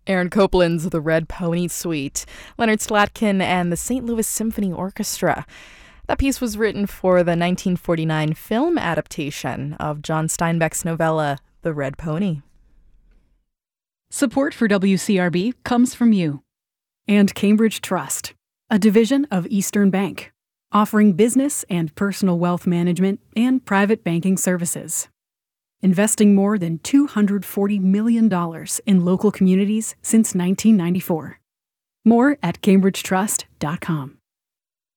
Aaron Copland's The Red Pony Suite, Leonard Slatkin and the St. Louis Symphony Orchestra. That piece was written for the 1949 film adaptation of John Steinbeck's novella, The Red Pony. Support for WCRB comes from you and Cambridge Trust, a division of Eastern Bank, offering business and personal wealth management and private banking services. Investing more than $240 million in local communities since 1994. More at cambridgetrust.com.